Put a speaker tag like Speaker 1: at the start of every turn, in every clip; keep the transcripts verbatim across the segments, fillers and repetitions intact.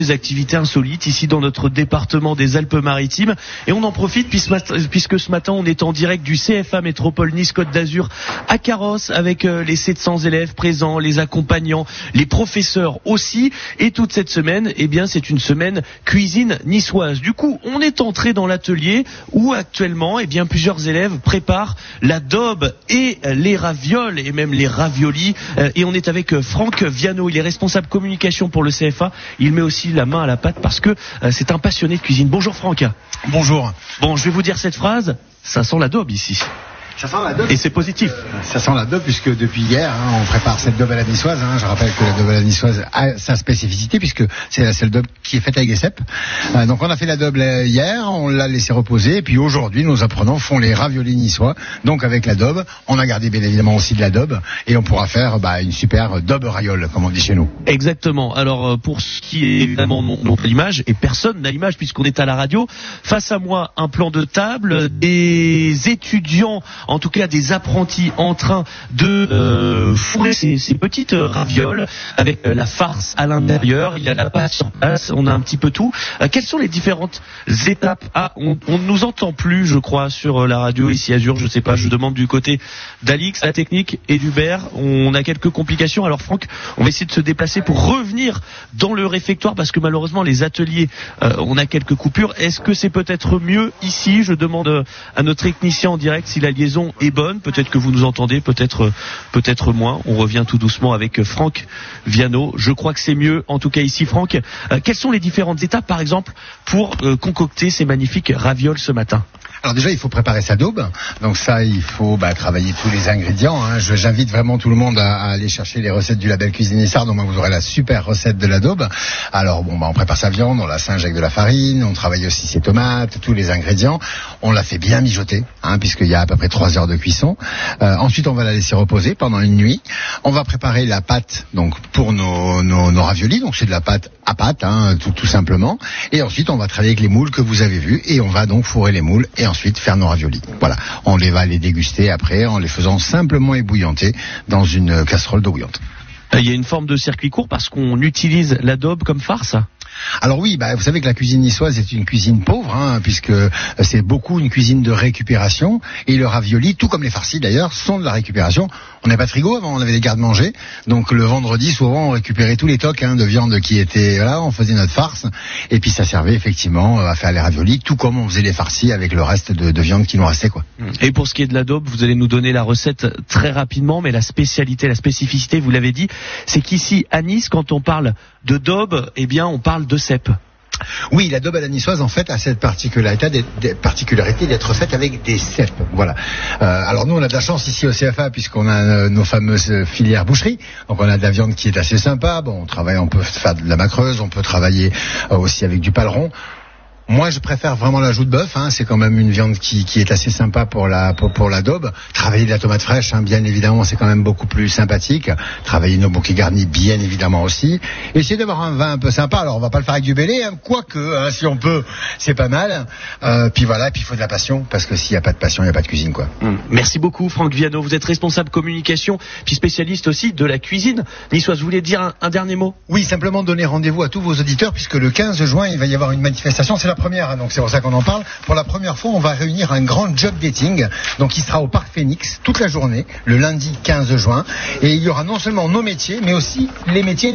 Speaker 1: des activités insolites ici dans notre département des Alpes-Maritimes, et on en profite puisque ce matin on est en direct du C F A Métropole Nice-Côte d'Azur à Carrosse avec les sept cents élèves présents, les accompagnants, les professeurs aussi, et toute cette semaine, eh bien c'est une semaine cuisine niçoise. Du coup, on est entré dans l'atelier où actuellement, eh bien plusieurs élèves préparent la daube et les ravioles et même les raviolis, et on est avec Franck Viano, il est responsable communication pour le C F A. Il met aussi la main à la pâte parce que euh, c'est un passionné de cuisine. Bonjour Franck.
Speaker 2: Bonjour.
Speaker 1: Bon, je vais vous dire cette phrase, ça sent la daube ici.
Speaker 2: Ça sent la daube.
Speaker 1: Et c'est positif.
Speaker 2: Euh, ça sent la daube puisque depuis hier, hein, on prépare cette daube à la niçoise. Hein. Je rappelle que la daube à la niçoise a sa spécificité puisque c'est la seule daube qui est faite avec des cèpes. Euh, donc on a fait la daube hier, on l'a laissé reposer, et puis aujourd'hui nos apprenants font les raviolis niçois. Donc avec la daube, on a gardé bien évidemment aussi de la daube et on pourra faire bah, une super daube rayole comme on dit chez nous.
Speaker 1: Exactement. Alors pour ce qui est évidemment non l'image, et personne n'a l'image puisqu'on est à la radio, face à moi un plan de table, des étudiants, en tout cas des apprentis en train de euh, fourrer ces, ces petites ravioles avec euh, la farce à l'intérieur, il y a la pâte sur place, on a un petit peu tout. Euh, quelles sont les différentes étapes? Ah, on, on ne nous entend plus, je crois, sur la radio ici à Azur, je sais pas, je demande du côté d'Alix, la technique, et d'Hubert, on a quelques complications. Alors Franck, on va essayer de se déplacer pour revenir dans le réfectoire parce que malheureusement les ateliers, euh, on a quelques coupures. Est-ce que c'est peut-être mieux ici? Je demande à notre technicien en direct si la liaison est bonne, peut-être que vous nous entendez, peut-être peut-être moins. On revient tout doucement avec Franck Viano. Je crois que c'est mieux, en tout cas ici. Franck, euh, quelles sont les différentes étapes, par exemple, pour euh, concocter ces magnifiques ravioles ce matin?
Speaker 2: Alors déjà, il faut préparer sa daube. Donc ça, il faut bah, travailler tous les ingrédients. Hein. Je, j'invite vraiment tout le monde à, à aller chercher les recettes du label Cuisine Nissard. Donc vous aurez la super recette de la daube. Alors bon, bah, on prépare sa viande, on la singe avec de la farine, on travaille aussi ses tomates, tous les ingrédients. On la fait bien mijoter, hein, puisqu'il y a à peu près trois heures de cuisson. Euh, ensuite, on va la laisser reposer pendant une nuit. On va préparer la pâte donc pour nos, nos, nos raviolis. Donc c'est de la pâte à pâte, hein, tout, tout simplement. Et ensuite, on va travailler avec les moules que vous avez vus et on va donc fourrer les moules et ensuite faire nos raviolis. Voilà, on les va les déguster après en les faisant simplement ébouillanter dans une casserole d'eau bouillante.
Speaker 1: Il y a une forme de circuit court parce qu'on utilise la daube comme farce.
Speaker 2: Alors oui, bah, vous savez que la cuisine niçoise est une cuisine pauvre, hein, puisque c'est beaucoup une cuisine de récupération, et le ravioli, tout comme les farcis d'ailleurs, sont de la récupération. On n'avait pas de frigo avant, on avait des garde-manger, donc le vendredi souvent on récupérait tous les tocs hein, de viande qui étaient, voilà, on faisait notre farce, et puis ça servait effectivement à faire les raviolis, tout comme on faisait les farcis avec le reste de, de viande qui nous restait, quoi.
Speaker 1: Et pour ce qui est de la daube, vous allez nous donner la recette très rapidement, mais la spécialité, la spécificité, vous l'avez dit, c'est qu'ici à Nice, quand on parle de daube, eh bien on parle de cèpes.
Speaker 2: Oui, la daube à la niçoise en fait a cette particularité d'être, particularité d'être faite avec des cèpes. Voilà. Euh, alors nous on a de la chance ici au C F A puisqu'on a euh, nos fameuses filières boucherie. Donc on a de la viande qui est assez sympa. Bon, on travaille, on peut faire de la macreuse, on peut travailler euh, aussi avec du paleron. Moi, je préfère vraiment la joue de bœuf. Hein. C'est quand même une viande qui, qui est assez sympa pour la pour, pour la daube. Travailler de la tomate fraîche, hein, bien évidemment, c'est quand même beaucoup plus sympathique. Travailler nos bouquets garnis, bien évidemment aussi. Essayer d'avoir un vin un peu sympa. Alors, on va pas le faire avec du bélé, hein, quoique, hein, si on peut, c'est pas mal. Euh, puis voilà, puis il faut de la passion, parce que s'il y a pas de passion, il y a pas de cuisine, quoi.
Speaker 1: Mmh. Merci beaucoup, Franck Viano. Vous êtes responsable communication, puis spécialiste aussi de la cuisine niçoise. Vous voulez dire un, un dernier mot?
Speaker 2: Oui, simplement donner rendez-vous à tous vos auditeurs, puisque le quinze juin, il va y avoir une manifestation. C'est la première, donc c'est pour ça qu'on en parle. Pour la première fois, on va réunir un grand job dating, donc il sera au Parc Phénix toute la journée, le lundi quinze juin, et il y aura non seulement nos métiers, mais aussi les métiers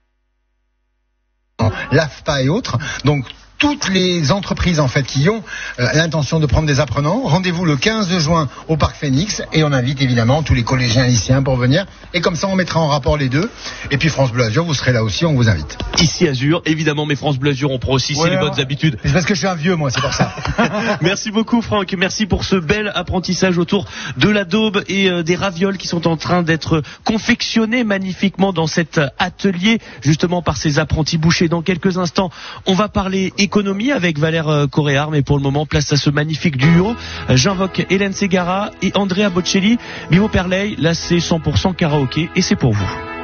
Speaker 2: l'A F P A et autres. Donc toutes les entreprises en fait qui ont euh, l'intention de prendre des apprenants, rendez-vous le quinze juin au Parc Phénix et on invite évidemment tous les collégiens lycéens pour venir, et comme ça on mettra en rapport les deux, et puis France Bleu Azur, vous serez là aussi, on vous invite.
Speaker 1: Ici Azur, évidemment, mais France Bleu Azur, on prend aussi ouais, les bonnes habitudes.
Speaker 2: C'est parce que je suis un vieux moi, c'est pour ça.
Speaker 1: Merci beaucoup Franck, merci pour ce bel apprentissage autour de la daube et euh, des ravioles qui sont en train d'être confectionnés magnifiquement dans cet atelier, justement par ces apprentis bouchers. Dans quelques instants, on va parler économie avec Valère Coréard, mais pour le moment, place à ce magnifique duo. J'invoque Hélène Ségara et Andrea Bocelli. Mimo Perley, là c'est cent pour cent karaoké et c'est pour vous.